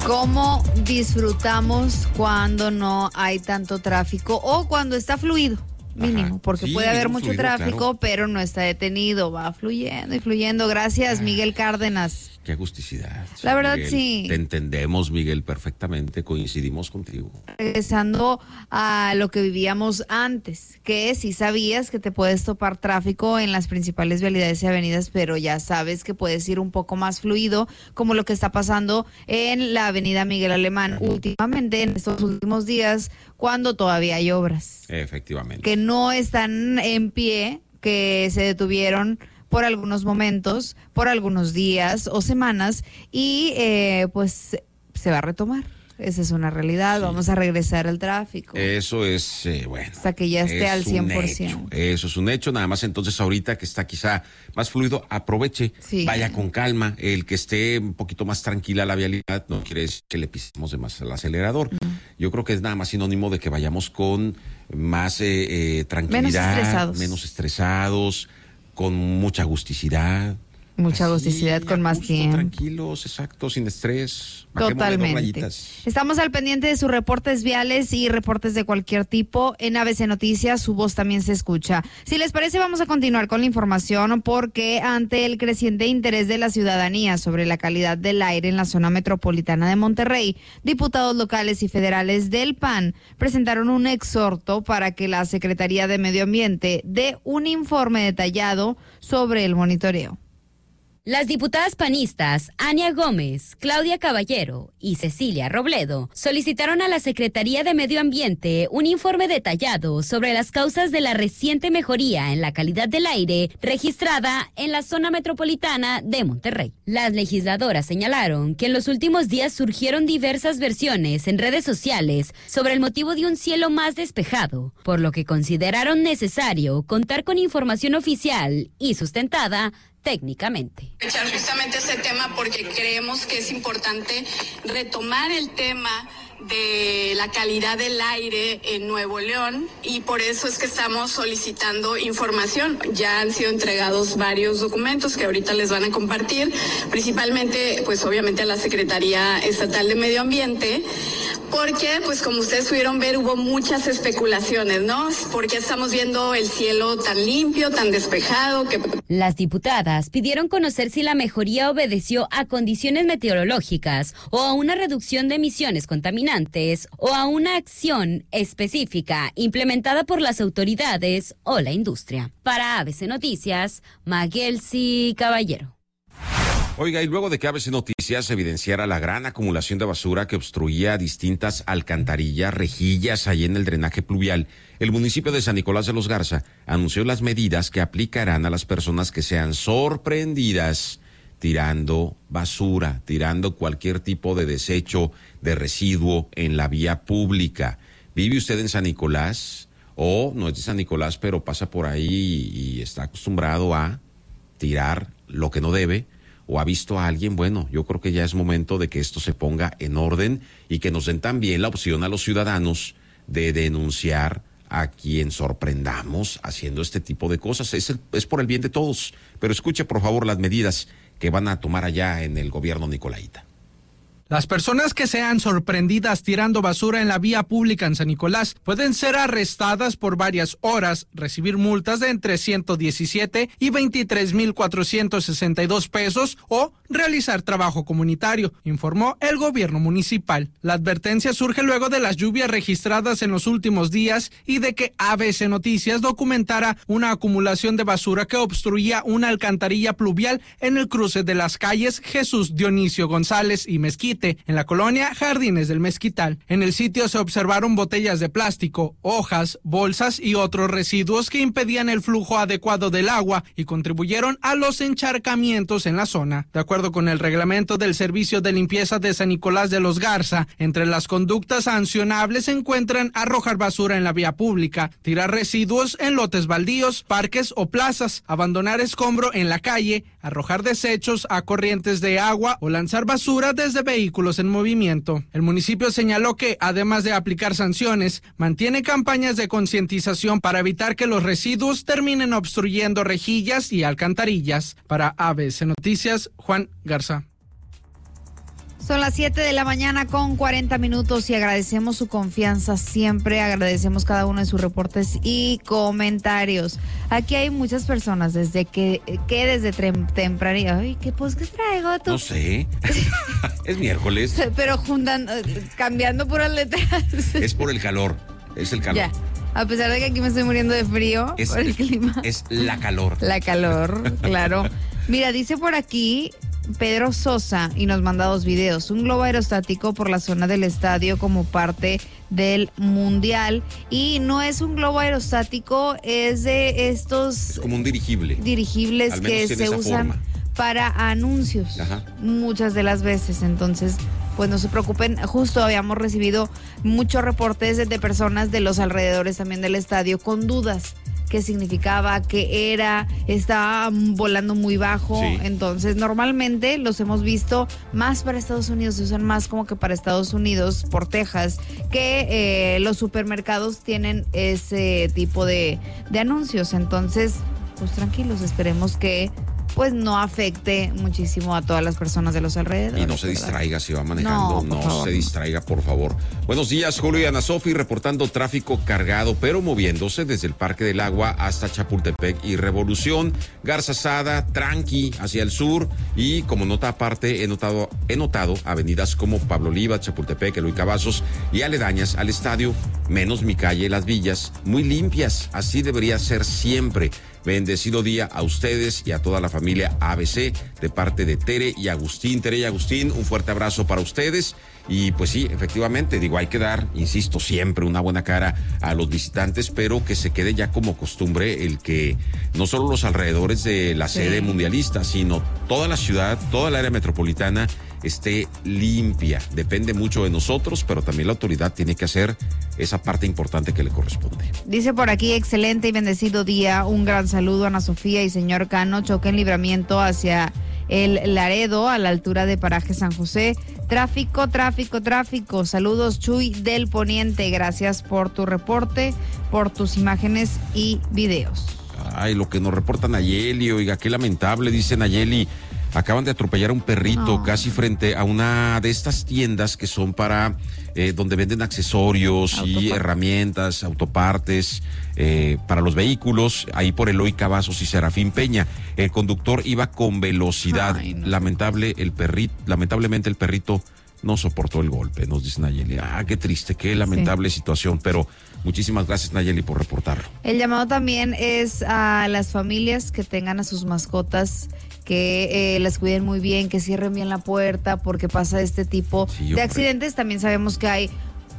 ¿Cómo disfrutamos cuando no hay tanto tráfico o cuando está fluido? Mínimo, porque sí, puede haber mucho fluido, tráfico, claro. Pero no está detenido, va fluyendo y fluyendo. Gracias, Miguel Cárdenas. Qué agusticidad. La verdad, Miguel. sí. Te entendemos, Miguel, perfectamente, coincidimos contigo. Regresando a lo que vivíamos antes, que si sabías que te puedes topar tráfico en las principales vialidades y avenidas, pero ya sabes que puedes ir un poco más fluido, como lo que está pasando en la avenida Miguel Alemán últimamente, en estos últimos días, cuando todavía hay obras. Efectivamente. Que no están en pie, que se detuvieron por algunos momentos, por algunos días o semanas, y pues se va a retomar. Esa es una realidad, sí. Vamos a regresar al tráfico. Eso es, bueno. Hasta que ya esté al 100%. Eso es un hecho, nada más entonces ahorita que está quizá más fluido, aproveche, sí. Vaya con calma. El que esté un poquito más tranquila la vialidad no quiere decir que le pisemos de más al acelerador. Yo creo que es nada más sinónimo de que vayamos con más tranquilidad, menos estresados, con mucha agusticidad. Mucha agusticidad, con más tiempo. Tranquilos, exacto, sin estrés. Totalmente. Estamos al pendiente de sus reportes viales y reportes de cualquier tipo. En ABC Noticias, su voz también se escucha. Si les parece, vamos a continuar con la información, porque ante el creciente interés de la ciudadanía sobre la calidad del aire en la zona metropolitana de Monterrey, diputados locales y federales del PAN presentaron un exhorto para que la Secretaría de Medio Ambiente dé un informe detallado sobre el monitoreo. Las diputadas panistas Ania Gómez, Claudia Caballero y Cecilia Robledo solicitaron a la Secretaría de Medio Ambiente un informe detallado sobre las causas de la reciente mejoría en la calidad del aire registrada en la zona metropolitana de Monterrey. Las legisladoras señalaron que en los últimos días surgieron diversas versiones en redes sociales sobre el motivo de un cielo más despejado, por lo que consideraron necesario contar con información oficial y sustentada técnicamente. Echar justamente este tema porque creemos que es importante retomar el tema de la calidad del aire en Nuevo León, y por eso es que estamos solicitando información. Ya han sido entregados varios documentos que ahorita les van a compartir, principalmente pues obviamente a la Secretaría Estatal de Medio Ambiente, porque pues como ustedes pudieron ver hubo muchas especulaciones, ¿no? Porque estamos viendo el cielo tan limpio, tan despejado que... Las diputadas pidieron conocer si la mejoría obedeció a condiciones meteorológicas o a una reducción de emisiones contaminantes o a una acción específica implementada por las autoridades o la industria. Para ABC Noticias, Maguelsi Caballero. Oiga, y luego de que ABC Noticias evidenciara la gran acumulación de basura que obstruía distintas alcantarillas, rejillas ahí en el drenaje pluvial, el municipio de San Nicolás de los Garza anunció las medidas que aplicarán a las personas que sean sorprendidas tirando basura, tirando cualquier tipo de desecho, de residuo en la vía pública. ¿Vive usted en San Nicolás? O no es de San Nicolás, pero pasa por ahí y está acostumbrado a tirar lo que no debe, o ha visto a alguien? Bueno, yo creo que ya es momento de que esto se ponga en orden y que nos den también la opción a los ciudadanos de denunciar a quien sorprendamos haciendo este tipo de cosas. Es por el bien de todos. Pero escuche, por favor, las medidas que van a tomar allá en el gobierno nicolaita. Las personas que sean sorprendidas tirando basura en la vía pública en San Nicolás pueden ser arrestadas por varias horas, recibir multas de entre 117 y 23,462 pesos o realizar trabajo comunitario, informó el gobierno municipal. La advertencia surge luego de las lluvias registradas en los últimos días y de que ABC Noticias documentara una acumulación de basura que obstruía una alcantarilla pluvial en el cruce de las calles Jesús Dionisio González y Mezquite, en la colonia Jardines del Mezquital. En el sitio se observaron botellas de plástico, hojas, bolsas y otros residuos que impedían el flujo adecuado del agua y contribuyeron a los encharcamientos en la zona. De acuerdo con el reglamento del Servicio de Limpieza de San Nicolás de los Garza, entre las conductas sancionables se encuentran arrojar basura en la vía pública, tirar residuos en lotes baldíos, parques o plazas, abandonar escombro en la calle, arrojar desechos a corrientes de agua o lanzar basura desde vehículos en movimiento. El municipio señaló que, además de aplicar sanciones, mantiene campañas de concientización para evitar que los residuos terminen obstruyendo rejillas y alcantarillas. Para ABC Noticias, Juan Garza. Son las 7 de la mañana con 40 minutos y agradecemos su confianza siempre, agradecemos cada uno de sus reportes y comentarios. Aquí hay muchas personas desde desde temprano. Ay, ¿qué traigo tú? No sé, es miércoles. Pero cambiando puras letras. Es por el calor, es el calor. Ya, a pesar de que aquí me estoy muriendo de frío por el clima. Es la calor. La calor, claro. Mira, dice por aquí Pedro Sosa y nos manda 2 videos. Un globo aerostático por la zona del estadio como parte del mundial. Y no es un globo aerostático, es de estos... Es como un dirigible. Dirigibles que se usan para anuncios. Ajá. Muchas de las veces. Entonces, pues no se preocupen. Justo habíamos recibido muchos reportes de personas de los alrededores también del estadio con dudas. ¿Qué significaba? ¿Qué era? Estaba volando muy bajo. Sí. Entonces, normalmente los hemos visto más para Estados Unidos, se usan más como que para Estados Unidos, por Texas, que los supermercados tienen ese tipo de anuncios. Entonces, pues tranquilos, esperemos que pues no afecte muchísimo a todas las personas de los alrededores. Y no se distraiga si va manejando, no se distraiga, por favor. Buenos días, Julio y Ana Sofi, reportando tráfico cargado, pero moviéndose desde el Parque del Agua hasta Chapultepec y Revolución, Garza Sada, tranqui hacia el sur, y como nota aparte he notado avenidas como Pablo Oliva, Chapultepec, Eloy Cavazos y aledañas al estadio, menos mi calle, Las Villas, muy limpias, así debería ser siempre. Bendecido día a ustedes y a toda la familia ABC de parte de Tere y Agustín. Tere y Agustín, un fuerte abrazo para ustedes. Y pues sí, efectivamente, hay que dar, insisto, siempre una buena cara a los visitantes, pero que se quede ya como costumbre el que no solo los alrededores de la sede mundialista, sino toda la ciudad, toda el área metropolitana esté limpia. Depende mucho de nosotros, pero también la autoridad tiene que hacer esa parte importante que le corresponde. Dice por aquí, excelente y bendecido día, un gran saludo a Ana Sofía y señor Cano, choque en libramiento hacia el Laredo a la altura de Paraje San José, tráfico, saludos Chuy del Poniente, gracias por tu reporte, por tus imágenes y videos. Ay, lo que nos reporta Nayeli, oiga, qué lamentable, dice Nayeli. Acaban de atropellar a un perrito casi frente a una de estas tiendas que son para donde venden accesorios y herramientas, autopartes para los vehículos, ahí por Eloy Cavazos y Serafín Peña. El conductor iba con velocidad. Ay, no. Lamentablemente el perrito no soportó el golpe, nos dice Nayeli. Qué triste, qué lamentable situación, pero muchísimas gracias, Nayeli, por reportarlo. El llamado también es a las familias que tengan a sus mascotas, que las cuiden muy bien, que cierren bien la puerta, porque pasa este tipo de accidentes. También sabemos que hay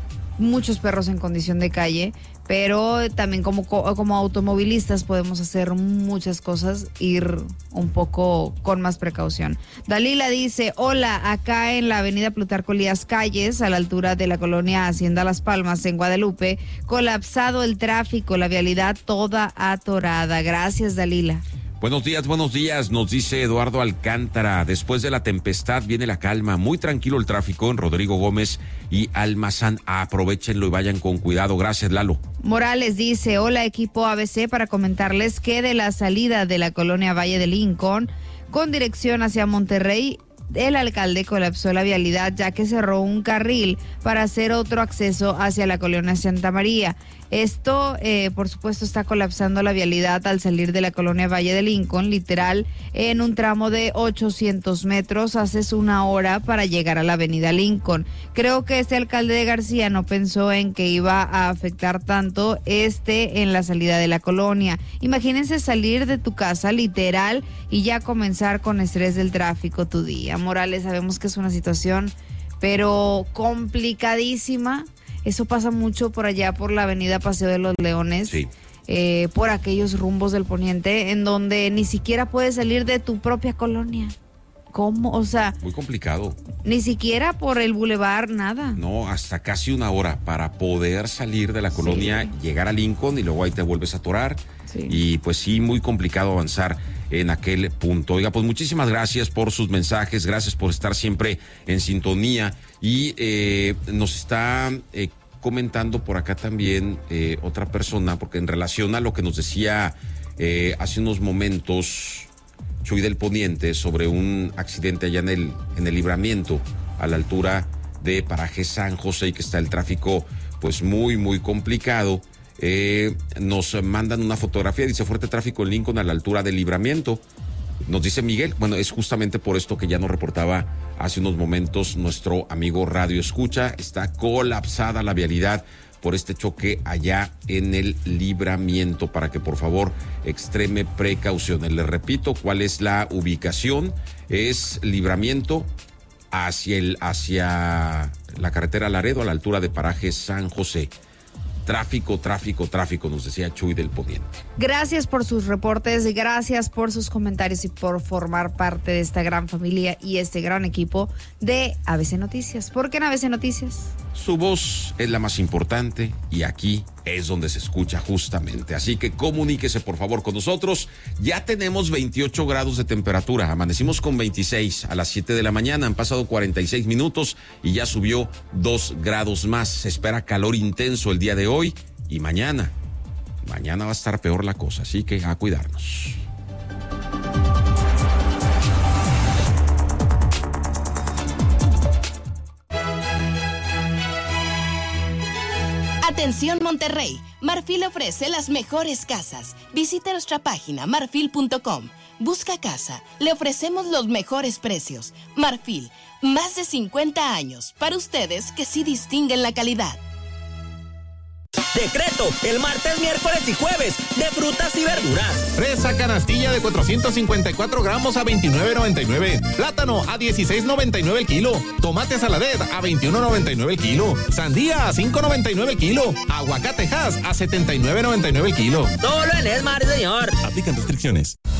muchos perros en condición de calle, pero también como automovilistas podemos hacer muchas cosas, ir un poco con más precaución. Dalila dice, hola, acá en la avenida Plutarco Elías Calles, a la altura de la colonia Hacienda Las Palmas, en Guadalupe, colapsado el tráfico, la vialidad toda atorada. Gracias, Dalila. Buenos días, nos dice Eduardo Alcántara. Después de la tempestad viene la calma, muy tranquilo el tráfico en Rodrigo Gómez y Almazán. Aprovechenlo y vayan con cuidado. Gracias, Lalo. Morales dice, hola equipo ABC, para comentarles que de la salida de la colonia Valle de Lincoln con dirección hacia Monterrey, el alcalde colapsó la vialidad ya que cerró un carril para hacer otro acceso hacia la colonia Santa María. Esto, por supuesto, está colapsando la vialidad al salir de la colonia Valle de Lincoln, literal, en un tramo de 800 metros, haces una hora para llegar a la avenida Lincoln. Creo que este alcalde de García no pensó en que iba a afectar tanto en la salida de la colonia. Imagínense salir de tu casa, literal, y ya comenzar con estrés del tráfico tu día. Morales, sabemos que es una situación, pero complicadísima. Eso pasa mucho por allá, por la avenida Paseo de los Leones, por aquellos rumbos del poniente, en donde ni siquiera puedes salir de tu propia colonia. ¿Cómo? O sea... Muy complicado. Ni siquiera por el bulevar, nada. No, hasta casi una hora para poder salir de la colonia, llegar a Lincoln y luego ahí te vuelves a atorar. Sí. Y pues sí, muy complicado avanzar en aquel punto. Oiga, pues muchísimas gracias por sus mensajes, gracias por estar siempre en sintonía. Y nos está comentando por acá también otra persona, porque en relación a lo que nos decía hace unos momentos Chuy del Poniente sobre un accidente allá en el Libramiento, a la altura de paraje San José, y que está el tráfico pues muy complicado. Nos mandan una fotografía, dice fuerte tráfico en Lincoln a la altura del Libramiento. Nos dice Miguel, bueno, es justamente por esto que ya nos reportaba hace unos momentos nuestro amigo Radio Escucha. Está colapsada la vialidad por este choque allá en el Libramiento, para que por favor extreme precauciones. Les repito cuál es la ubicación: es Libramiento hacia la carretera Laredo, a la altura de paraje San José. Tráfico, nos decía Chuy del Poniente. Gracias por sus reportes, gracias por sus comentarios y por formar parte de esta gran familia y este gran equipo de ABC Noticias. ¿Por qué en ABC Noticias? Su voz es la más importante y aquí es donde se escucha justamente. Así que comuníquese por favor con nosotros. Ya tenemos 28 grados de temperatura. Amanecimos con 26 a las 7 de la mañana. Han pasado 46 minutos y ya subió 2 grados más. Se espera calor intenso el día de hoy y mañana. Mañana va a estar peor la cosa, así que a cuidarnos. Atención Monterrey, Marfil ofrece las mejores casas. Visite nuestra página marfil.com. Busca casa, le ofrecemos los mejores precios. Marfil, más de 50 años para ustedes que sí distinguen la calidad. Decreto, el martes, miércoles y jueves, de frutas y verduras. Fresa canastilla de 454 gramos a $29.99. Plátano a $16.99 el kilo. Tomate saladet a $21.99 el kilo. Sandía a $5.99 el kilo. Aguacate Hass a $79.99 el kilo. Solo en Esmar, señor. Aplican restricciones.